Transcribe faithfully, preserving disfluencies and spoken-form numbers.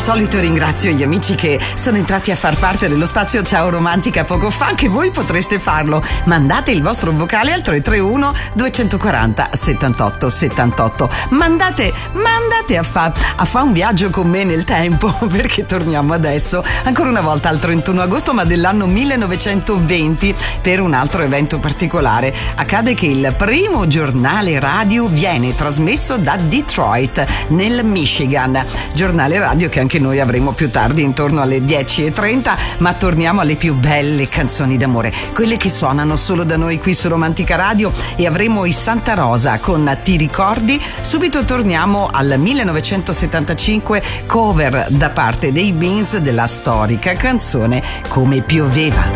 solito ringrazio gli amici che sono entrati a far parte dello spazio Ciao Romantica poco fa. Anche voi potreste farlo. Mandate il vostro vocale al tre tre uno due quattro zero settantotto settantotto. Mandate, mandate a fa, a fa un viaggio con me nel tempo, perché torniamo adesso ancora una volta al trentuno agosto, ma dell'anno millenovecentoventi, per un altro evento particolare. Accade che il primo giornale radio viene trasmesso da Detroit, nel Michigan. Giornale radio che anche noi avremo più tardi, intorno alle dieci e trenta, ma torniamo alle più belle canzoni d'amore, quelle che suonano solo da noi qui su Romantica Radio, e avremo i Santa Rosa con Ti ricordi. Subito torniamo al millenovecentosettantacinque, cover da parte dei Beans della storica canzone Come pioveva.